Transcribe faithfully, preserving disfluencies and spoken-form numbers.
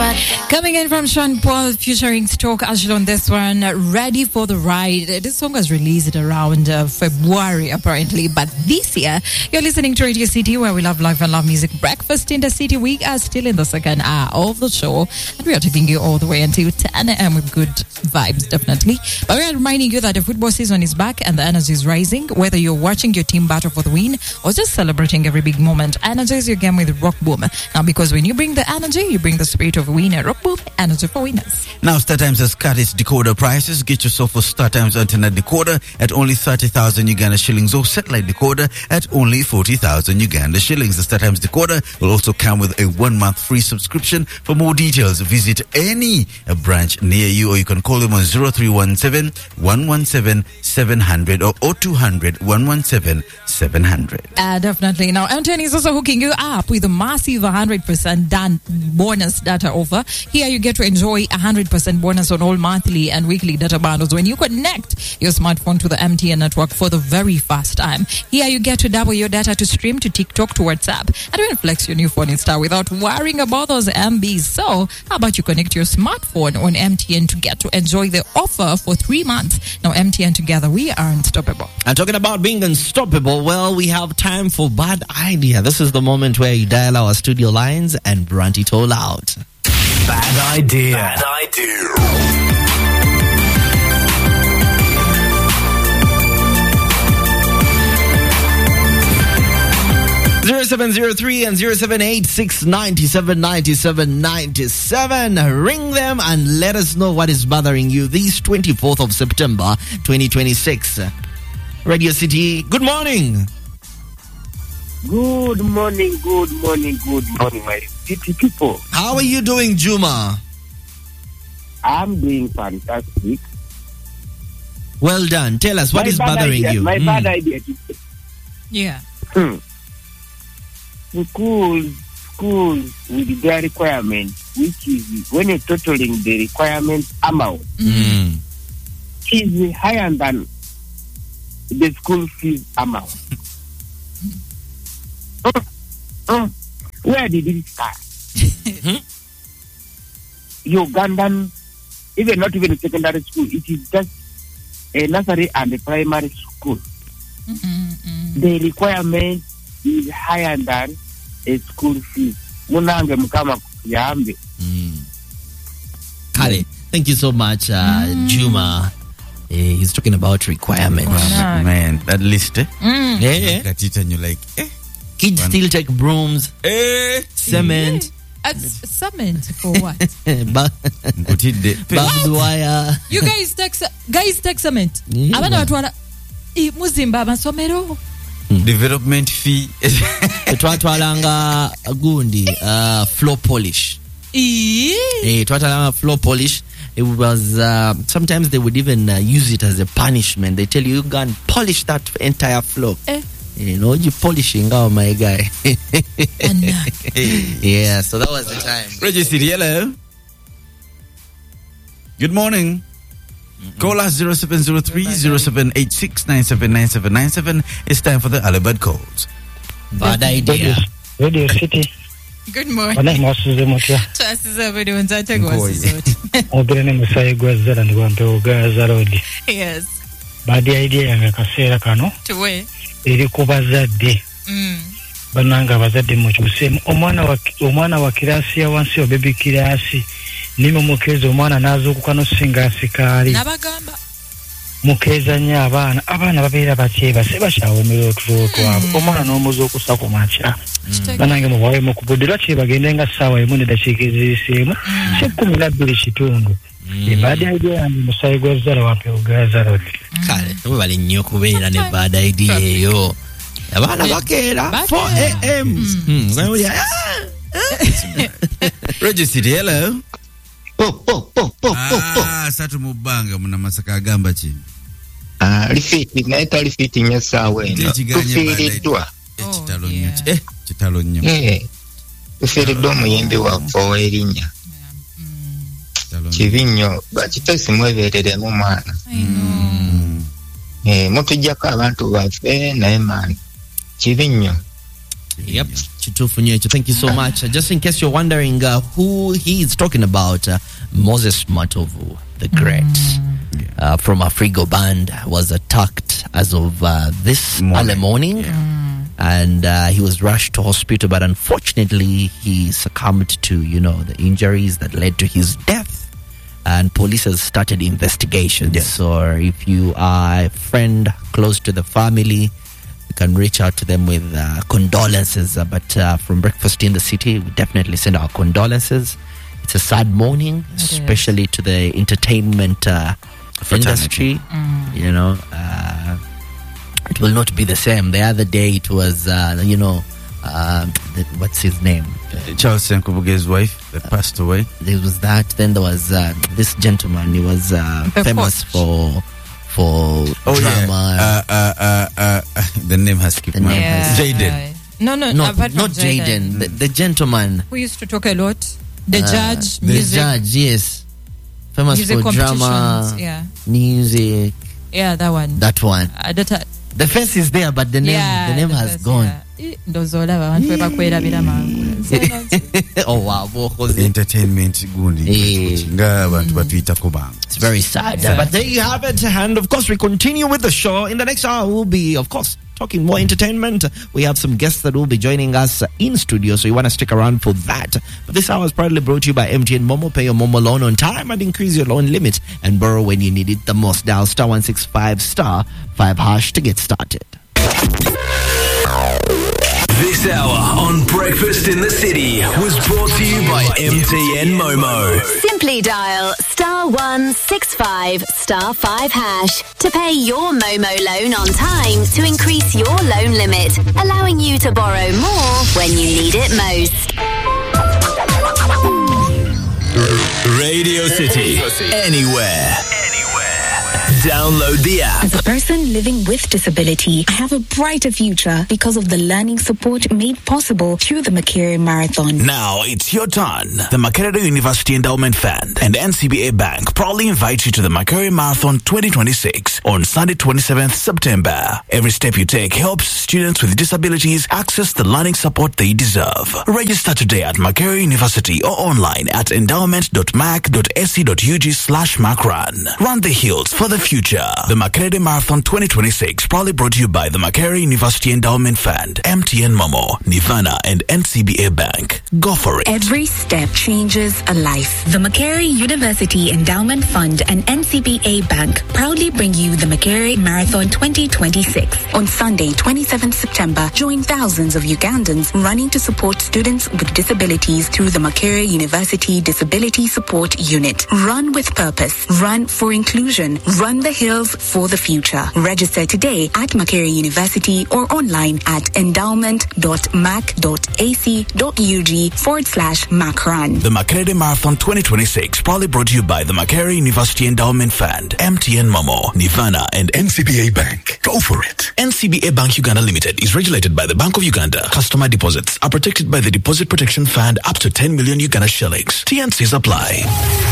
Coming in from Sean Paul featuring Stoke Ashton on this one, Ready for the Ride. This song was released around uh, February apparently, but this year you're listening to Radio City, where we love life and love music. Breakfast in the City. We are still in the second hour of the show, and we are taking you all the way until ten a.m. with good vibes, definitely. But we are reminding you that the football season is back and the energy is rising. Whether you're watching your team battle for the win or just celebrating every big moment, energize your game with Rock Boom. Now, because when you bring the energy, you bring the spirit of a winner. Rock Boom, energy for winners. Now, StarTimes has cut its decoder prices. Get yourself a StarTimes Internet decoder at only thirty thousand Uganda shillings, or satellite decoder at only forty thousand Uganda shillings. The StarTimes decoder will also come with a one-month free subscription. For more details, visit any branch near you, or you can call them on zero three one seven, one one seven, seven hundred or zero two hundred, one one seven, seven hundred. Uh, definitely. Now, M T N is also hooking you up with a massive one hundred percent done bonus data offer. Here you get to enjoy one hundred percent bonus on all monthly and weekly data bundles when you connect your smartphone to the M T N network for the very first time. Here you get to double your data to stream, to TikTok, to WhatsApp, and even flex your new phone in style without worrying about those M Bs. So, how about you connect your smartphone on M T N to get to enjoy the offer for three months? Now, M T N, together, we are unstoppable. And talking about being unstoppable, well, we have time for Bad Idea. This is the moment where you dial our studio lines and brand it all out. Bad idea. Bad idea. zero seven zero three and zero seven eight six nine seven nine seven nine seven. Ring them and let us know what is bothering you this twenty-fourth of September twenty twenty-six. Radio City, good morning. Good morning, good morning, good morning, my city people. How are you doing, Juma? I'm doing fantastic. Well done. Tell us, what my is bothering idea, you? My mm. bad idea. Yeah. Hmm. Schools, schools with their requirement, which is when you're totaling the requirement amount, Mm. is higher than the school fees amount. uh, uh, where did it start? Ugandan, even not even a secondary school, it is just a nursery and a primary school. Mm-hmm. The requirement is higher than a school fee. Munange mukama yambe. Mm. Kale, thank you so much, uh, mm. Juma. Uh, he's talking about requirements. Oh, man, that list, eh? Mm. Yeah, yeah. Look at it and you're like, eh? Kids One. still take brooms, Eh? cement, Uh, cement for what? ba- barbed wire. You guys take ce- guys take cement. Yeah. Abana batwala i muzimba amasomero. Development fee. Twatwalanga gundi uh, floor polish. Eh. Eh, twatwalanga floor polish. It was uh, sometimes they would even uh, use it as a punishment. They tell you you go and polish that entire floor. Eh. You know, you polishing, oh my guy. Anna. Yeah, so that was the time. Register, hello. Good morning. Mm-hmm. Call us zero seven zero three, zero seven eight six nine seven nine seven nine seven. It's time for the Alibad calls. Bad idea. Radio City. Good morning. Bana mwasuze mutya. Twasize bodi wanzate gwasizote. Ogere ne musayi gwazara ndi wampe ogaza road. Yes. Bad idea yange kaseera kano. Tuwe. Eri kubazadde. Mm. Bananga abazadde mu kyusemu omwana wa omwana wa kirasi ya wansi obebi kirasi nimo mukeza omwana nazukuka no singa sikali. Nabagamba. Mukeza nya abaana abaana babeera bakyeba seba kyawomera otuloto abo omwana n'omuzo okusa ku macha. Banange mu bwawe mu kubudira kye bagende nga ssaawa emu ne dakiika eziseemu kumi na bbiri kitundu. Baada idea yange musayi gwazara wampe ogaza road. Kale, we bali nnyo kubeera ne bad idea eyo. Abaana bakeera four a.m. Hmm, so yeah. Register, hello. Oh, oh, oh, oh, ah, oh. Satu mubanga muna masaka agamba chi. Ah, rifiti naita rifiti nyasawe eno. Tufiridwa. Chitalo nnyo. Eh, chitalo nnyo. Eh. Tufiridwa muyimbi wa Foerinya. Kivinyo bakitesi mweberere mu mwana. Mm. Eh, mutujjako abantu baffe naye man. Kivinyo. Yep. Chitufu Nyecho, thank you so much. Uh, just in case you're wondering uh, who he is talking about, uh, Moses Matovu, the great, mm. uh, from Afrigo Band, was attacked as of uh, this morning. early morning. Yeah. And uh, he was rushed to hospital, but unfortunately he succumbed to, you know, the injuries that led to his death. And police has started investigations. Yes. So if you are a friend close to the family, you can reach out to them with uh, condolences. Uh, but uh, from Breakfast in the City, we definitely send our condolences. It's a sad morning, it especially is. to the entertainment uh, industry. Mm. You know, uh, it will not be the same. The other day it was, uh, you know, uh, the, what's his name? Uh, Charles Senkubuge's wife that uh, passed away. There was that. Then there was uh, this gentleman. He was uh, famous for... for oh, drama. Yeah. Uh, uh, uh, uh, the name has skipped my yeah. Jaden. No, no, not, not Jaden. Jaden. The, the gentleman who used to talk a lot. The uh, judge, the music. judge, yes, famous music for drama, yeah, music. Yeah, that one. That one. Uh, that, uh, the face is there, but the name, yeah, the name the has face, gone. Yeah. Oh wow, entertainment it's very sad, yeah. But there you have it. And of course we continue with the show. In the next hour we'll be, of course, talking more entertainment. We have some guests that will be joining us in studio, so you want to stick around for that. But this hour is proudly brought to you by M T N Momo. Pay your Momo loan on time and increase your loan limit and borrow when you need it the most. Dial star one six five star five hash to get started. This hour on Breakfast in the City was brought to you by M T N Momo. Simply dial star one six five star five hash to pay your Momo loan on time to increase your loan limit, allowing you to borrow more when you need it most. Radio City. Anywhere. Download the app. As a person living with disability, I have a brighter future because of the learning support made possible through the Makerere Marathon. Now it's your turn. The Makerere University Endowment Fund and N C B A Bank proudly invite you to the Makerere Marathon twenty twenty-six on Sunday, twenty-seventh September. Every step you take helps students with disabilities access the learning support they deserve. Register today at Makerere University or online at endowment dot mac dot a c dot u g slash macrun. Run the hills for the future. The Makerere Marathon twenty twenty-six proudly brought to you by the Makerere University Endowment Fund, M T N Momo, Nirvana, and N C B A Bank. Go for it. Every step changes a life. The Makerere University Endowment Fund and N C B A Bank proudly bring you the Makerere Marathon twenty twenty-six. On Sunday, twenty-seventh September, join thousands of Ugandans running to support students with disabilities through the Makerere University Disability Support Unit. Run with purpose. Run for inclusion. Run the hills for the future. Register today at Makerere University or online at endowment dot mac dot a c dot u g forward slash macrun. The Makerere Marathon twenty twenty-six proudly brought to you by the Makerere University Endowment Fund, M T N Momo, Nirvana, and N C B A Bank. Go for it. N C B A Bank Uganda Limited is regulated by the Bank of Uganda. Customer deposits are protected by the Deposit Protection Fund up to ten million Uganda shillings. T N Cs apply.